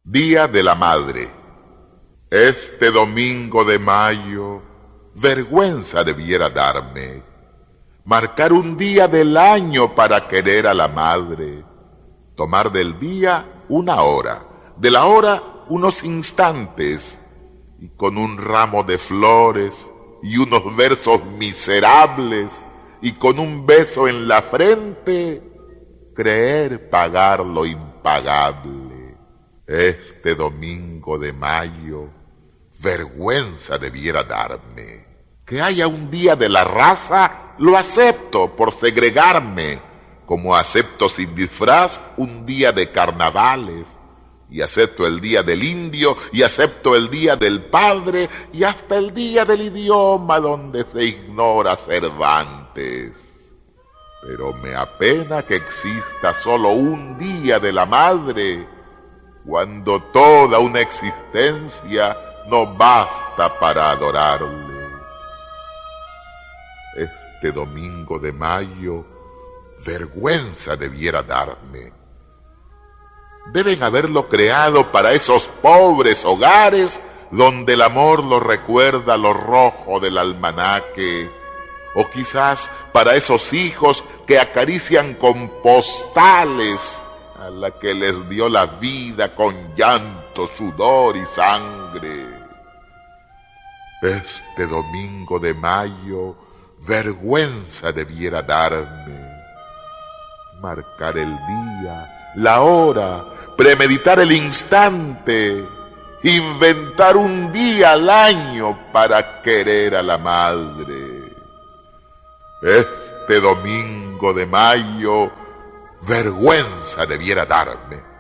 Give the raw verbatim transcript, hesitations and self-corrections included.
Día de la Madre. Este domingo de mayo, vergüenza debiera darme marcar un día del año para querer a la madre, tomar del día una hora, de la hora unos instantes, y con un ramo de flores y unos versos miserables, y con un beso en la frente, creer pagar lo impagable. Este domingo de mayo, vergüenza debiera darme. Que haya un día de la raza, lo acepto por segregarme, como acepto sin disfraz un día de carnavales, y acepto el día del indio, y acepto el día del padre, y hasta el día del idioma donde se ignora Cervantes. Pero me apena que exista solo un día de la madre, cuando toda una existencia no basta para adorarle. Este domingo de mayo, vergüenza debiera darme. Deben haberlo creado para esos pobres hogares donde el amor lo recuerda lo rojo del almanaque, o quizás para esos hijos que acarician con postales a la que les dio la vida con llanto, sudor y sangre. Este domingo de mayo, vergüenza debiera darme. Marcar el día, la hora, premeditar el instante, inventar un día al año para querer a la madre. Este domingo de mayo, vergüenza debiera darme.